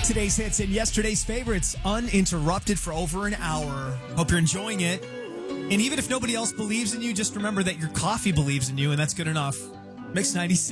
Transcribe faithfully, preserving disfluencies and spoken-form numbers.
Today's hits and yesterday's favorites uninterrupted for over an hour. Hope you're enjoying it. And even if nobody else believes in you, just remember that your coffee believes in you, and that's good enough. Mix ninety-six.